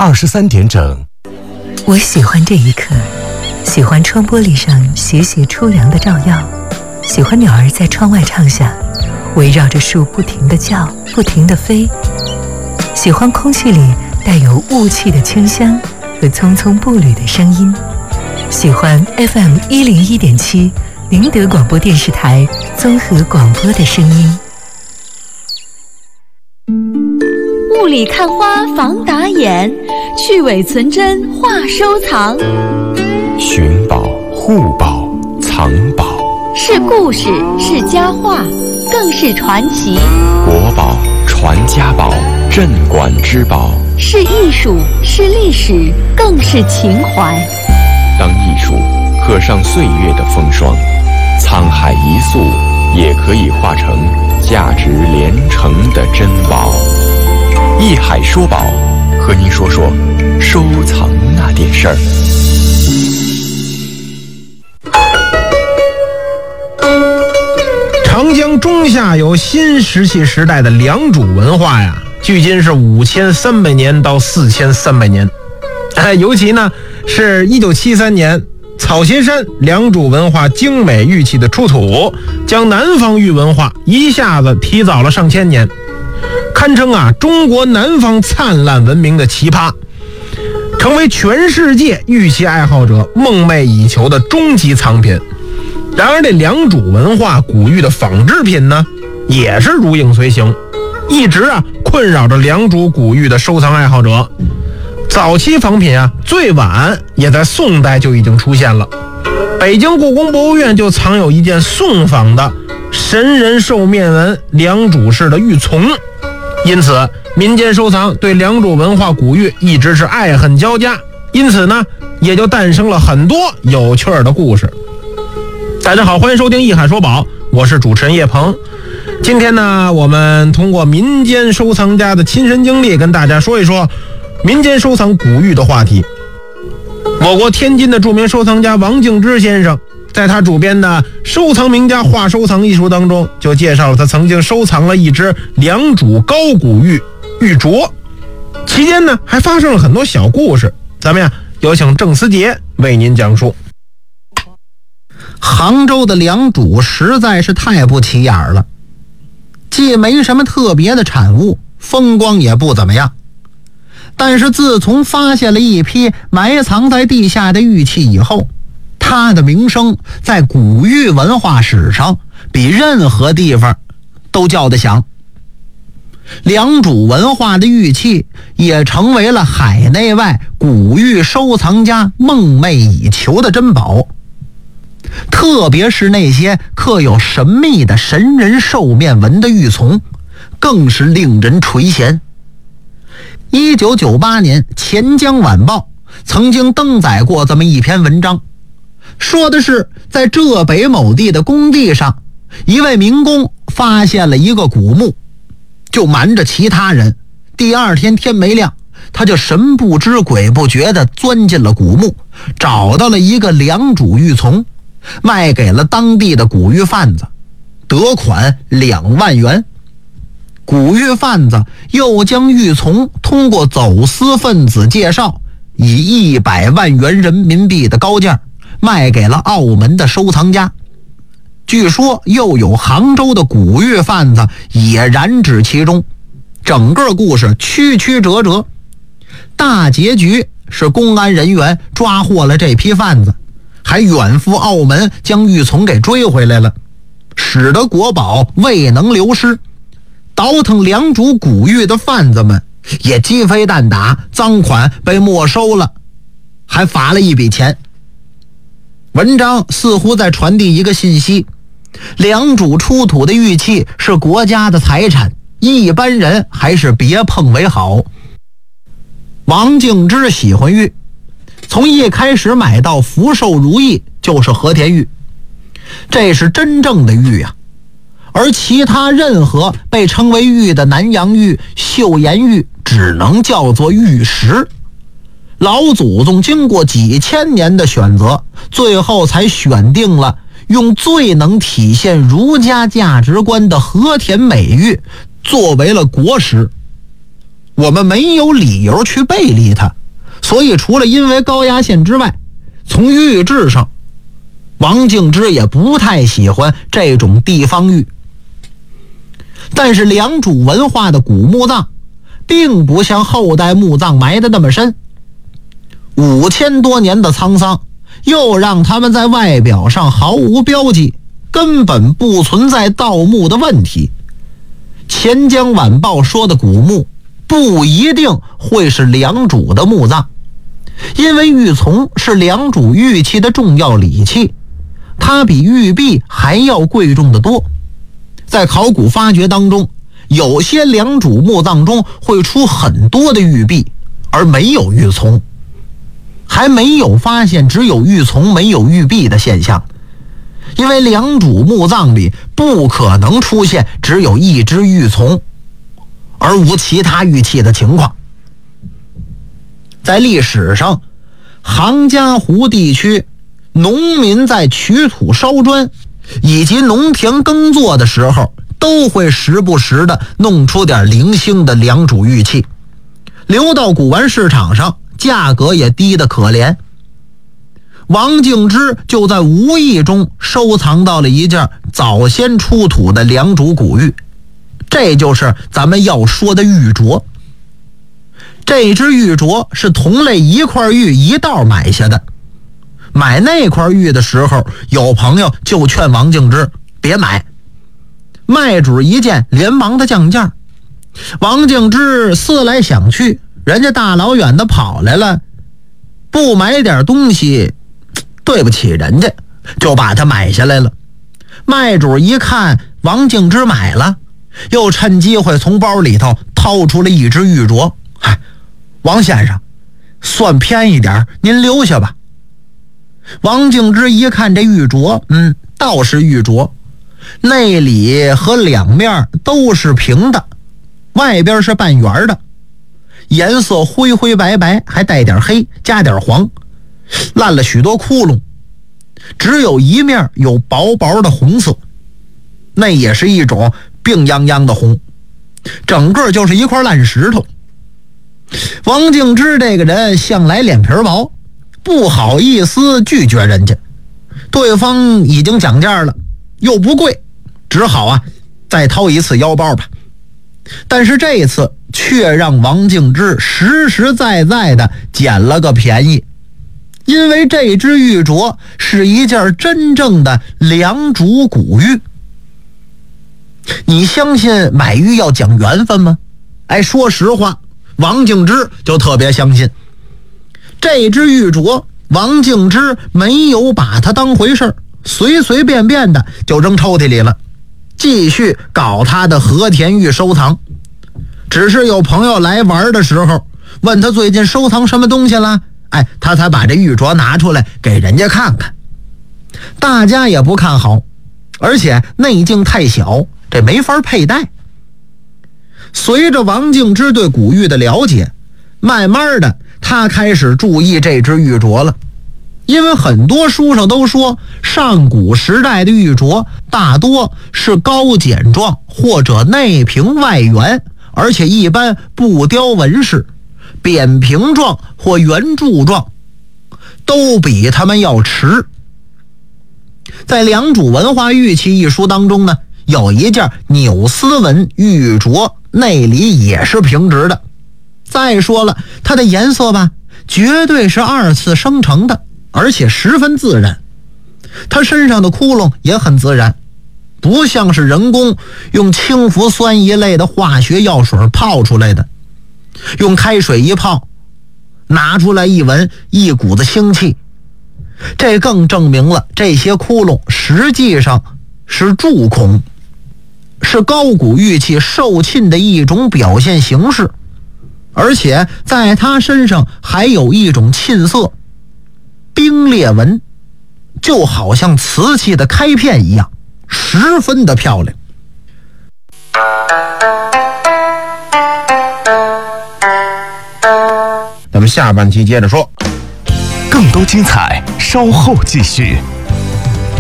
23点整。 我喜欢这一刻，喜欢窗玻璃上斜斜初阳的照耀，喜欢鸟儿在窗外唱响，围绕着树不停地叫，不停地飞，喜欢空气里带有雾气的清香和匆匆步履的声音，喜欢 FM 101.7宁德广播电视台综合广播的声音。 雾里看花防打眼，去伪存真话收藏。 寻宝、护宝、藏宝， 是故事，是佳话，更是传奇。 国宝、传家宝、镇馆之宝， 是艺术，是历史，更是情怀。 当艺术刻上岁月的风霜，沧海一粟也可以化成价值连城的珍宝。艺海说宝，和您说说收藏那点事儿。 长江中下游新石器时代的良渚文化呀，距今是5300年到4300年。尤其呢是1973年草鞋山良渚文化精美玉器的出土，将南方玉文化一下子提早了上千年，堪称中国南方灿烂文明的奇葩，成为全世界玉器爱好者梦寐以求的终极藏品。然而这良渚文化古玉的仿制品呢，也是如影随形，一直困扰着良渚古玉的收藏爱好者。早期仿品最晚也在宋代就已经出现了。北京故宫博物院就藏有一件宋仿的神人兽面纹良渚式的玉琮，因此民间收藏对良渚文化古玉一直是爱恨交加，因此呢也就诞生了很多有趣的故事。大家好，欢迎收听艺海说宝，我是主持人叶鹏。今天呢，我们通过民间收藏家的亲身经历，跟大家说一说民间收藏古玉的话题。我国天津的著名收藏家王敬之先生，在他主编的《收藏名家话收藏》一书当中，就介绍了他曾经收藏了一只良渚高古玉玉镯，期间呢还发生了很多小故事。咱们有请郑思杰为您讲述。 杭州的良渚实在是太不起眼了，既没什么特别的产物，风光也不怎么样。但是自从发现了一批埋藏在地下的玉器以后，它的名声在古玉文化史上比任何地方都叫得响。良渚文化的玉器也成为了海内外古玉收藏家梦寐以求的珍宝，特别是那些刻有神秘的神人兽面纹的玉琮，更是令人垂涎。1998年钱江晚报曾经登载过这么一篇文章，说的是在浙北某地的工地上，一位民工发现了一个古墓，就瞒着其他人，第二天天没亮，他就神不知鬼不觉地钻进了古墓，找到了一个良渚玉琮，卖给了当地的古玉贩子，得款2万元。古玉贩子又将玉琮通过走私分子介绍，以100万元人民币的高价卖给了澳门的收藏家。据说又有杭州的古玉贩子也染指其中。整个故事曲曲折折，大结局是公安人员抓获了这批贩子，还远赴澳门将玉琮给追回来了，使得国宝未能流失。倒腾良渚古玉的贩子们也鸡飞蛋打，赃款被没收了，还罚了一笔钱。文章似乎在传递一个信息：良渚出土的玉器是国家的财产，一般人还是别碰为好。王敬之喜欢玉，从一开始买到福寿如意就是和田玉，这是真正的玉啊。而其他任何被称为玉的南洋玉、岫岩玉只能叫做玉石。老祖宗经过几千年的选择，最后才选定了用最能体现儒家价值观的和田美玉作为了国石。 我们没有理由去背离它。所以除了因为高压线之外，从玉质上，王敬之也不太喜欢这种地方玉。但是良渚文化的古墓葬并不像后代墓葬埋得那么深，5000多年的沧桑又让他们在外表上毫无标记，根本不存在盗墓的问题。钱江晚报说的古墓不一定会是良渚的墓葬，因为玉琮是良渚玉器的重要礼器，它比玉璧还要贵重得多。在考古发掘当中，有些良渚墓葬中会出很多的玉璧，而没有玉琮，还没有发现只有玉琮没有玉璧的现象。因为良渚墓葬里不可能出现只有一只玉琮而无其他玉器的情况。在历史上，杭嘉湖地区农民在取土烧砖以及农田耕作的时候，都会时不时的弄出点零星的良渚玉器，流到古玩市场上，价格也低得可怜。王敬之就在无意中收藏到了一件早先出土的良渚古玉，这就是咱们要说的玉镯。这只玉镯是同类一块玉一道买下的。买那块玉的时候，有朋友就劝王敬之别买，卖主一见连忙的降价。王敬之思来想去，人家大老远的跑来了，不买点东西对不起人家，就把它买下来了。卖主一看王敬之买了，又趁机会从包里头掏出了一只玉镯。王先生，算便宜点，您留下吧。王敬之一看这玉镯，倒是玉镯，内里和两面都是平的，外边是半圆的，颜色灰灰白白，还带点黑，加点黄，烂了许多窟窿，只有一面有薄薄的红色，那也是一种病殃殃的红，整个就是一块烂石头。王敬之这个人向来脸皮薄，不好意思拒绝人家，对方已经讲价了，又不贵，只好再掏一次腰包吧。但是这一次却让王敬之实实在在的捡了个便宜，因为这只玉镯是一件真正的良渚古玉。你相信买玉要讲缘分吗？说实话，王敬之就特别相信。这只玉镯，王敬之没有把它当回事，随随便便的就扔抽屉里了，继续搞他的和田玉收藏。只是有朋友来玩的时候，问他最近收藏什么东西了，他才把这玉镯拿出来给人家看看。大家也不看好，而且内径太小，这没法佩戴。随着王敬之对古玉的了解，慢慢的他开始注意这只玉镯了。因为很多书上都说，上古时代的玉镯大多是高简状或者内平外圆，而且一般不雕纹饰，扁平状或圆柱状都比他们要迟。在《良渚文化玉器》一书当中呢，有一件纽丝纹玉镯，内里也是平直的。再说了，它的颜色吧，绝对是2次生成的，而且十分自然。它身上的窟窿也很自然，不像是人工用氢氟酸一类的化学药水泡出来的。用开水一泡，拿出来一闻，一股子腥气。这更证明了这些窟窿实际上是蛀孔，是高古玉器受沁的一种表现形式，而且在它身上还有一种沁色，冰裂纹，就好像瓷器的开片一样，十分的漂亮。 咱们下半期接着说， 更多精彩稍后继续。